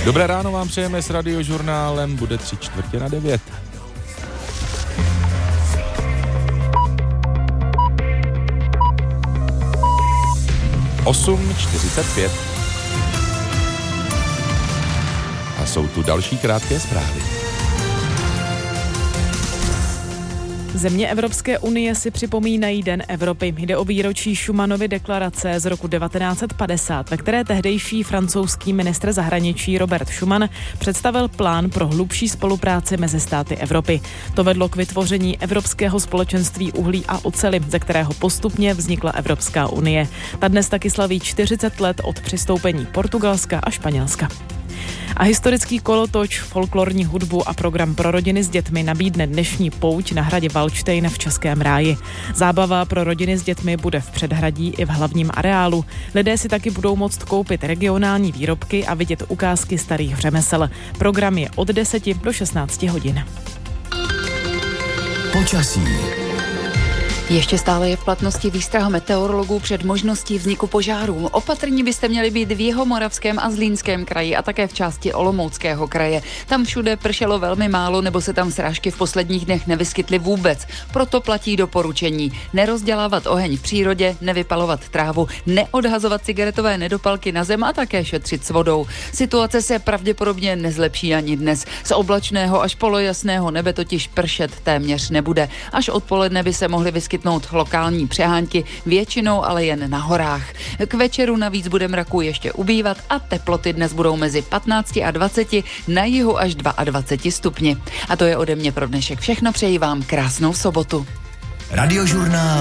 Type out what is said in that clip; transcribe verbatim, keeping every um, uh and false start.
Dobré ráno vám přejeme s Radiožurnálem, bude tři čtvrtě na devět. osm čtyřicet pět. A jsou tu další krátké zprávy. Země Evropské unie si připomínají Den Evropy. Jde o výročí Schumannovy deklarace z roku devatenáct set padesát, ve které tehdejší francouzský ministr zahraničí Robert Schuman představil plán pro hlubší spolupráci mezi státy Evropy. To vedlo k vytvoření Evropského společenství uhlí a oceli, ze kterého postupně vznikla Evropská unie. Ta dnes taky slaví čtyřicet let od přistoupení Portugalska a Španělska. A historický kolotoč, folklorní hudbu a program pro rodiny s dětmi nabídne dnešní pouť na hradě Valdštejn v Českém Ráji. Zábava pro rodiny s dětmi bude v předhradí i v hlavním areálu. Lidé si taky budou moct koupit regionální výrobky a vidět ukázky starých řemesel. Program je od deseti do šestnácti hodin. Počasí. Ještě stále je v platnosti výstraha meteorologů před možností vzniku požárů. Opatrní byste měli být v Jihomoravském a Zlínském kraji a také v části Olomouckého kraje. Tam všude pršelo velmi málo nebo se tam srážky v posledních dnech nevyskytly vůbec. Proto platí doporučení nerozdělávat oheň v přírodě, nevypalovat trávu, neodhazovat cigaretové nedopalky na zem a také šetřit s vodou. Situace se pravděpodobně nezlepší ani dnes. Z oblačného až polojasného nebe totiž pršet téměř nebude. Až odpoledne by se mohly vyskytnout lokální přehánky, většinou ale jen na horách. K večeru navíc bude mraku ještě ubývat a teploty dnes budou mezi patnácti a dvaceti, na jihu až dvaceti dvou stupni. A to je ode mě pro dnešek všechno, přeji vám krásnou sobotu. Radiožurnál